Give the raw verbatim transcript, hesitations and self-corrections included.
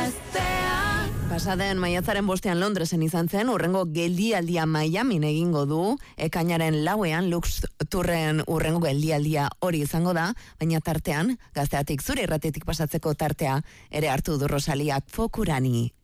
Pasaden maiatzaren bostean Londresen izan zen, urrengo geldialdia Miamin egingo du, ekainaren lauean Lux Turren urrengo geldialdia hori izango da, baina tartean, Gazteatik zure irratetik pasatzeko tartea, ere hartu du Rosaliak Fokurani.